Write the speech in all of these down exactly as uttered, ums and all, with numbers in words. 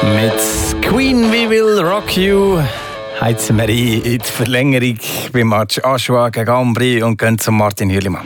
Mit Queen We Will Rock You heizen wir ein in die Verlängerung beim Match Aschua gegen Ambri und gehen zum Martin Hürlimann.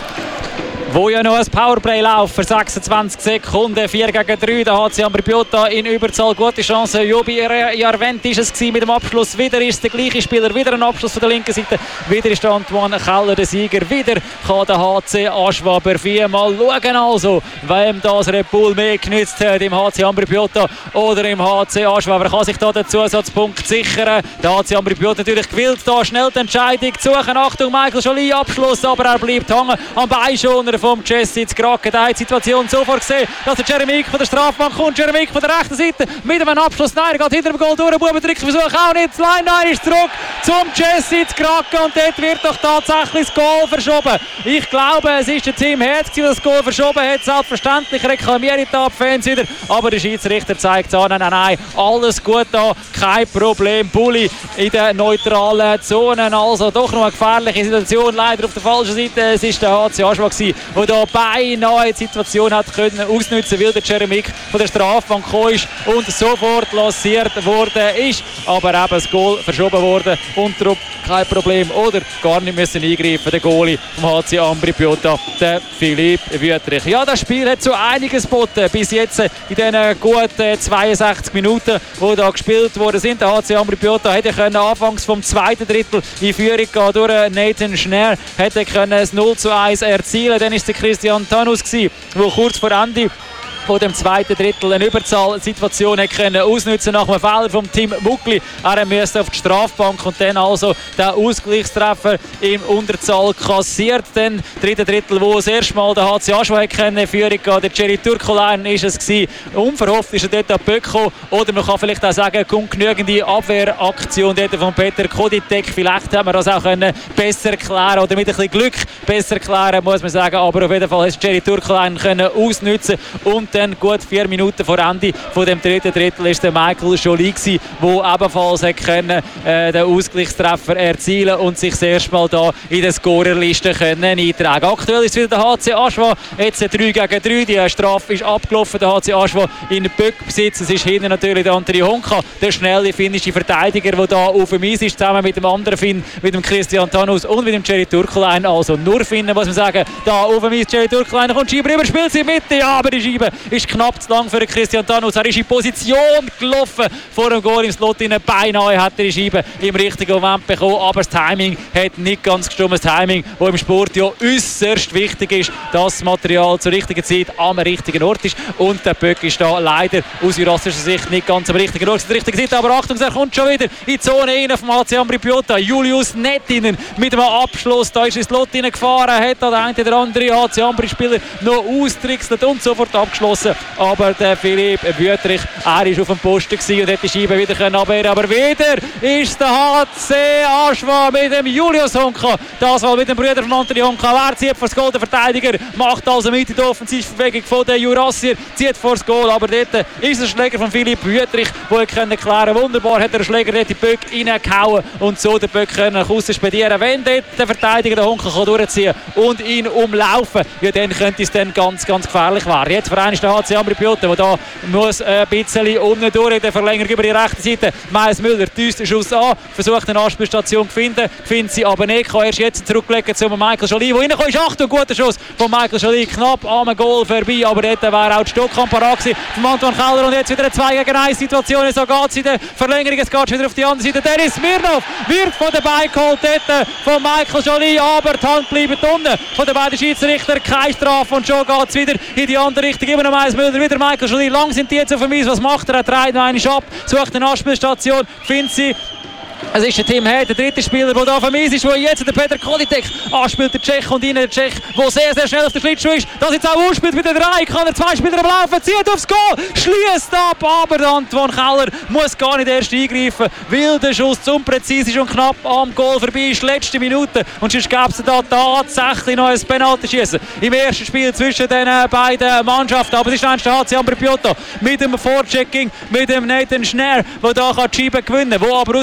Wo ja noch ein Powerplay läuft für sechsundzwanzig Sekunden, vier gegen drei, da hat sie Ambri Piotta in Überzahl, gute Chance. Jobi Jarvent ist es mit dem Abschluss, wieder ist der gleiche Spieler, wieder ein Abschluss von der linken Seite, wieder ist der Antoine Keller der Sieger, wieder kann der H C Aschua per viermal schauen, also, wem das Red Bull mehr genützt hat, im H C Ambri Piotta oder im H C Aschua, wer kann sich da den Zusatzpunkt sichern? Der H C Ambri Piotta natürlich gewillt, da schnell die Entscheidung zu suchen, Achtung, Michael Joly, Abschluss, aber er bleibt hängen am Beischoner vom Jesse ins Kraken. Da hat die Situation sofort gesehen, dass der Jeremy von der Strafbank kommt. Jeremy von der rechten Seite mit einem Abschluss. Nein, er geht hinter dem Goal durch. Bubendrückversuch auch nicht. Line nein ist zurück zum Jesse ins Kraken und dort wird doch tatsächlich das Goal verschoben. Ich glaube, es ist der Team Herz, der das Goal verschoben hat. Selbstverständlich reklamieren die Fans wieder, aber der Schiedsrichter zeigt an. Nein, nein, nein, alles gut da, kein Problem. Bulli in der neutralen Zone. Also doch noch eine gefährliche Situation. Leider auf der falschen Seite. Es ist der H C Aschua, der da beinahe die Situation hat können ausnutzen, weil der Jeremy von der Strafbank gekommen ist und sofort lanciert worden ist. Aber eben das Goal verschoben worden und darum kein Problem oder gar nicht müssen eingreifen. Der Goalie vom H C Ambri Piotta, der Philipp Wüttrich. Ja, das Spiel hat so einiges geboten bis jetzt in diesen guten zweiundsechzig Minuten, die da gespielt worden sind. Der H C Ambri Piotta hätte können anfangs vom zweiten Drittel in Führung gehen durch Nathan Schneer, hätte können das null zu eins erzielen. Dann ist der Christian Tannus gsi, der kurz vor Ende von dem zweiten Drittel eine Überzahlsituation können ausnutzen nach einem Fehler vom Tim Muckli. Er musste auf die Strafbank und dann also den Ausgleichstreffer im Unterzahl kassiert. Dann dritte Drittel, wo das erste Mal der H C Aschua in Führung gehen. Der Jerry Turkolein ist es gewesen. Unverhofft ist er dort an Böcko. Oder man kann vielleicht auch sagen, kommt genügende Abwehraktion dort von Peter Koditek. Vielleicht haben wir das auch können besser erklären oder mit ein bisschen Glück besser erklären, muss man sagen. Aber auf jeden Fall hat Jerry Turkolein können ausnutzen und dann gut vier Minuten vor Ende von dem dritten Drittel ist der Michael Joly gsi, der ebenfalls hat können, äh, den Ausgleichstreffer erzielen und sich das erste Mal da in der Scorerliste können eintragen. Aktuell ist wieder der H C Aschua, jetzt drei gegen drei, die Strafe ist abgelaufen, der H C Aschua in Böckbesitz, es ist hinten natürlich der André Honka, der schnelle finnische Verteidiger, der da auf dem Eis ist, zusammen mit dem anderen Finn, mit dem Christian Tannus und mit dem Jerry Turkolein, also nur Finnen, muss man sagen, da auf dem Eis Jerry Turkolein kommt Schieber rüber, spielt sie in die Mitte, ja, aber die Scheibe ist knapp zu lang für den Christian Tannus. Er ist in Position gelaufen vor dem Goal im Slot. Beinahe hat er die Scheibe im richtigen Moment bekommen, aber das Timing hat nicht ganz gestimmt. Das Timing, das im Sport ja äußerst wichtig ist, dass das Material zur richtigen Zeit am richtigen Ort ist. Und der Böck ist da leider aus jurassischer Sicht nicht ganz am richtigen Ort, zur richtigen Zeit. Aber Achtung, er kommt schon wieder in die Zone rein vom H C Ambri Piotta. Julius Nettinen mit einem Abschluss. Da ist ins Slot gefahren, hat da der eine oder andere H C Ambri-Spieler noch austrickselt und sofort abgeschlossen. Aber der Philipp Wüttrich, er war auf dem Posten und hätte die Scheibe wieder abwehren können. Aber wieder ist der H C Aschua mit dem Julius Honka. Das war mit dem Bruder von Anthony Honka. Er zieht vor das Goal, der Verteidiger macht also mit in die Offensivbewegung von den Jurassier, zieht vor das Goal. Aber dort ist der Schläger von Philipp Wüttrich, der können klären. Wunderbar hat der Schläger dort die Böck reingehauen und so den Böck nach außen spedieren. Wenn dort der Verteidiger den Honka kann durchziehen und ihn umlaufen, ja, dann könnte es dann ganz, ganz gefährlich werden. Jetzt für ist der H C Ambri Piotta, der da muss ein bisschen unten durch in der Verlängerung über die rechte Seite. Miles Müller täusst den Schuss an, versucht eine Anspielstation zu finden, findet sie aber nicht, kann erst jetzt zurücklegen zu Michael Joly, der reinkommt. Ist Achtung, guter Schuss von Michael Joly, knapp am Goal vorbei, aber dort wäre auch die Stockkamp parat gewesen von Antoine Keller und jetzt wieder eine zwei gegen eins Situation, so geht es in der Verlängerung, es geht wieder auf die andere Seite. Dennis Smirnov wird von der Beine geholt, dort von Michael Joly, aber die Hand bleibt unten von den beiden Schiedsrichter, keine Strafe und schon geht es wieder in die andere Richtung. Immer noch Miles Müller, wieder Michael Joly. Lang sind die jetzt auf dem Eis. Was macht er? Er dreht noch einmal ab, sucht eine Anspielstation, findet sie. Es ist der Tim Head, der dritte Spieler, der da auf dem Eis ist, wo jetzt der Peter Koditek anspielt, der Tschech und innen der Tschech, der sehr, sehr schnell auf der Schlittschuh ist. Das jetzt auch ausspielt mit der drei, kann er zwei Spieler am Laufen, zieht aufs Goal, schließt ab, aber der Antoine Keller muss gar nicht erst eingreifen, weil der Schuss zu unpräzis ist und knapp am Goal vorbei ist, letzte Minute. Und sonst gäbe es da tatsächlich noch ein Penaltyschießen im ersten Spiel zwischen den beiden Mannschaften. Aber es ist eigentlich der H C Ambri Piotta mit dem Vorchecking, mit dem Nathan Schneer, der da die Scheibe gewinnen kann, der aber aus dem Drittel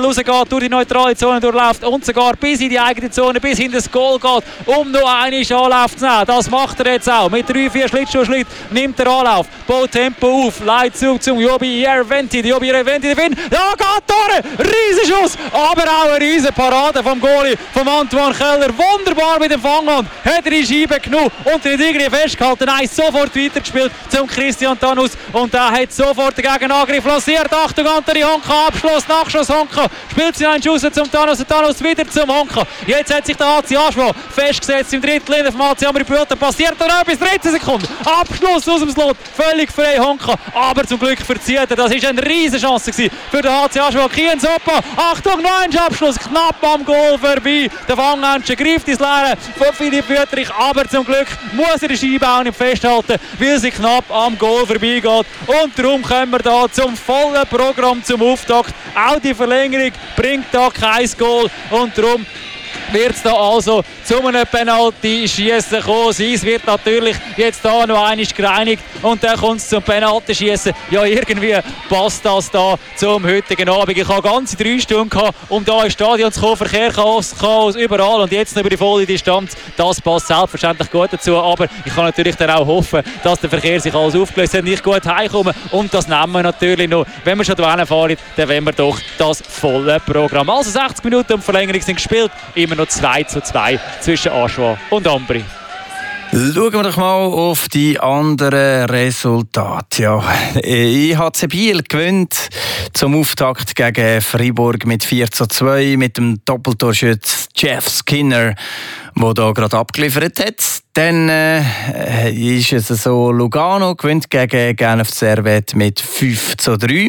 rausgeht, durch die neutrale Zone durchläuft und sogar bis in die eigene Zone, bis hinter das Goal geht, um noch einen Anlauf zu nehmen. Das macht er jetzt auch. Mit drei vier Schlittschuhschlitt nimmt er Anlauf, baut Tempo auf, leitet Zug zum Jobi Järventie. Die Jobi Järventie, der Finn, ja, geht durch! Riesenschuss, aber auch eine riesen Parade vom Goalie, vom Antoine Keller. Wunderbar mit dem Fanghand, hat er die Scheibe genommen und den Tigri festgehalten. Nein, sofort weitergespielt zum Christian Tannus und der hat sofort den Gegenangriff lanciert. Achtung, Antoni Honka, Abschluss, Nachschuss Honka, spielt sie einen Schuss zum Tannus und Tannus wieder zum Honka. Jetzt hat sich der A C Aschua festgesetzt im dritten Linie vom A C Amri Piotta. Passiert er etwas, dreizehn Sekunden, Abschluss aus dem Slot, völlig frei Honka, aber zum Glück verzieht er. Das war eine riesen Chance für den A C Aschua. Kien Soppa, Achtung, neun Abschluss, knapp am Goal vorbei. Der Fanghändchen greift ins Leere von Philipp Wüttrich, aber zum Glück muss er die Scheibe auch nicht festhalten, weil sie knapp am Goal vorbeigeht. Und darum kommen wir da zum vollen Programm zum Auftakt. Auch die Verlängerung bringt da kein Goal und darum wird es da also zu einem Penalty-Schiessen kommen. Es wird natürlich jetzt da noch einmal gereinigt und dann kommt es zum Penalty-Schiessen. Ja, irgendwie passt das da zum heutigen Abend. Ich habe ganze drei Stunden gehabt, um da ins Stadion zu kommen. Verkehr, Chaos, Chaos überall und jetzt über die volle Distanz. Das passt selbstverständlich gut dazu, aber ich kann natürlich dann auch hoffen, dass der Verkehr sich alles aufgelöst hat und ich gut heimkomme. Und das nehmen wir natürlich noch. Wenn wir schon da fahren, dann wollen wir doch das volle Programm. Also sechzig Minuten und Verlängerung sind gespielt. Immer noch zwei zu zwei zwischen Aschua und Ambri. Schauen wir doch mal auf die anderen Resultate. Ja, I H C Biel gewinnt zum Auftakt gegen Freiburg mit vier zu zwei mit dem Doppeltorschütz Jeff Skinner, der da gerade abgeliefert hat. Dann äh, ist es so, Lugano gewinnt gegen Genf Servette mit fünf zu drei.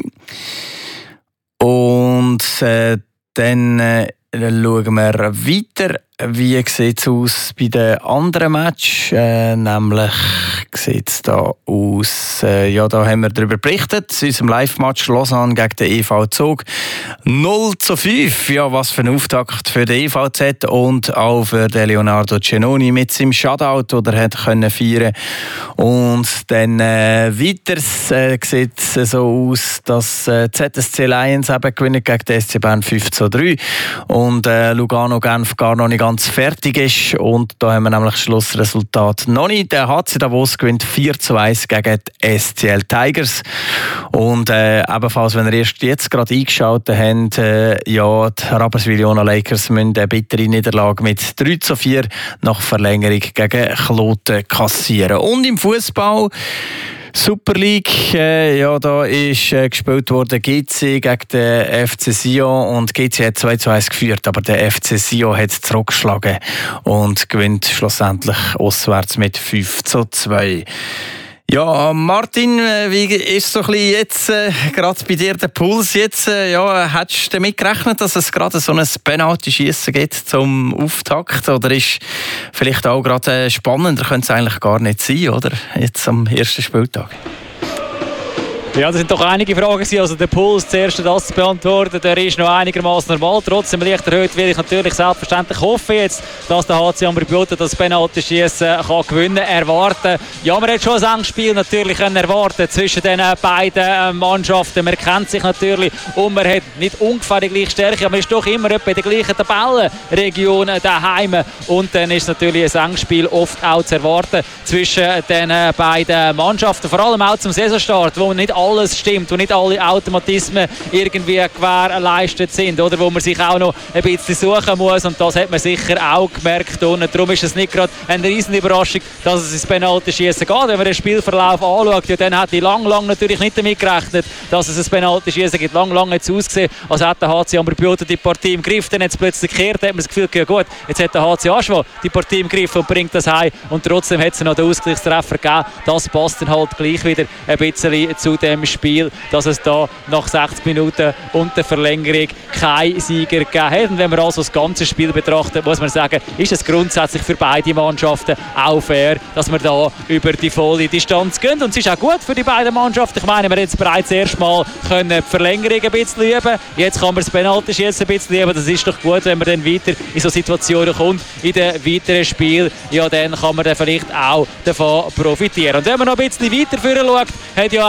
Und äh, dann äh, schauen wir weiter. Wie sieht es aus bei den anderen Matches? Äh, nämlich sieht es da aus, äh, ja, da haben wir darüber berichtet, in unserem Live-Match Lausanne gegen den E V Zug. null zu fünf, ja, was für ein Auftakt für den E V Z und auch für den Leonardo Cenoni mit seinem Shutout, den er hat können feiern. Und dann äh, weiter äh, sieht es so aus, dass äh, Z S C Lions eben gewinnen gegen den S C Bern fünf zu drei und äh, Lugano Genf gar noch nicht ganz fertig ist. Und da haben wir nämlich das Schlussresultat noch nicht. Der H C Davos gewinnt vier zu eins gegen die S C L Tigers. Und äh, ebenfalls, wenn ihr erst jetzt gerade eingeschaltet habt, äh, ja, die Rapperswil-Jona Lakers müssen eine bittere Niederlage mit drei zu vier nach Verlängerung gegen Kloten kassieren. Und im Fußball Super League, äh, ja, da ist äh, gespielt worden G C gegen den F C Sion und G C hat zwei zu eins geführt, aber der F C Sion hat zurückgeschlagen und gewinnt schlussendlich auswärts mit fünf zu zwei. Ja, Martin, wie ist so ein bisschen jetzt äh, gerade bei dir der Puls jetzt? Äh, ja, hättest du damit gerechnet, dass es gerade so ein Penalty-Schiessen gibt zum Auftakt? Oder ist vielleicht auch gerade äh, spannender, könnte es eigentlich gar nicht sein, oder? Jetzt am ersten Spieltag. Ja, das sind doch einige Fragen gewesen. Also der Puls, zuerst das zu beantworten, der ist noch einigermaßen normal. Trotzdem leicht erhöht, will ich natürlich selbstverständlich hoffen jetzt, dass der H C Amri Piotta das Penalty-Schiessen kann gewinnen erwarten. Ja, man hat schon ein enges Spiel natürlich können erwarten zwischen den beiden Mannschaften. Man kennt sich natürlich und man hat nicht ungefähr die gleiche Stärke, aber man ist doch immer etwa in der gleichen Tabellenregion daheim. Und dann ist natürlich ein enges Spiel oft auch zu erwarten zwischen den beiden Mannschaften. Vor allem auch zum Saisonstart, wo man nicht alles stimmt, wo nicht alle Automatismen irgendwie gewährleistet sind, oder wo man sich auch noch ein bisschen suchen muss, und das hat man sicher auch gemerkt. Und darum ist es nicht gerade eine riesen Überraschung, dass es ins Penalty-Schiessen geht. Wenn man den Spielverlauf anschaut, ja, dann hätte ich lang, lang natürlich nicht damit gerechnet, dass es ein Penalty-Schiessen gibt. Lang, lang hat es ausgesehen, als hätte der H C Amri Piotta die Partie im Griff. Dann hat es plötzlich gekehrt, hat man das Gefühl, ja gut, jetzt hat der H C Aschua die Partie im Griff und bringt das heim. Und trotzdem hat es noch den Ausgleichstreffer gegeben. Das passt dann halt gleich wieder ein bisschen zu dem Spiel, dass es da nach sechzig Minuten und der Verlängerung keinen Sieger gegeben hat. Und wenn man also das ganze Spiel betrachtet, muss man sagen, ist es grundsätzlich für beide Mannschaften auch fair, dass wir da über die volle Distanz gehen. Und es ist auch gut für die beiden Mannschaften. Ich meine, wir jetzt bereits erst mal können die Verlängerung ein bisschen üben. Jetzt kann man das Penalty-Schiessen ein bisschen üben. Das ist doch gut, wenn man dann weiter in so Situationen kommt, in den weiteren Spielen. Ja, dann kann man dann vielleicht auch davon profitieren. Und wenn man noch ein bisschen weiter vorne schaut, hat ja auch die S C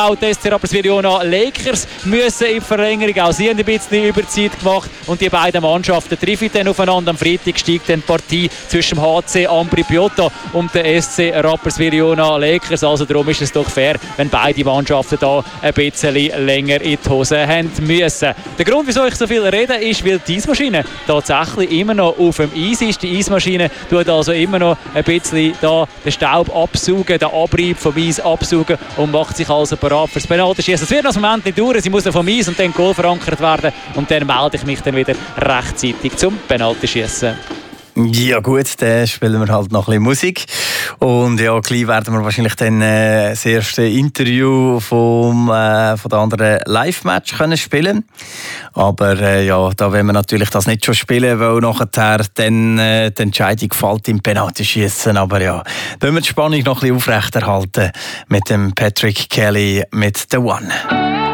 C Rapperswil-Jona Lakers müssen in die Verlängerung. Auch sie haben ein bisschen Überzeit gemacht und die beiden Mannschaften treffen dann aufeinander. Am Freitag steigt dann die Partie zwischen dem H C Ambri Piotta und der S C Rapperswil-Jona Lakers. Also darum ist es doch fair, wenn beide Mannschaften da ein bisschen länger in die Hose haben müssen. Der Grund, wieso ich so viel rede, ist, weil die Eismaschine tatsächlich immer noch auf dem Eis ist. Die Eismaschine tut also immer noch ein bisschen da den Staub absaugen, den Abrieb vom Eis absaugen und macht sich also bereit fürs Penaltyschießen. Es wird noch einen Moment nicht dauern, sie muss noch vom Eis und dann Goal verankert werden und dann melde ich mich dann wieder rechtzeitig zum Penaltyschießen. Ja gut, dann spielen wir halt noch ein bisschen Musik. Und ja, gleich werden wir wahrscheinlich dann äh, das erste Interview vom, äh, von der anderen Live-Match können spielen. Aber äh, ja, da wollen wir natürlich das nicht schon spielen, weil nachher dann äh, die Entscheidung fällt im Penaltyschießen. Aber ja, da müssen wir die Spannung noch ein bisschen aufrechterhalten mit dem Patrick Kelly mit «The One».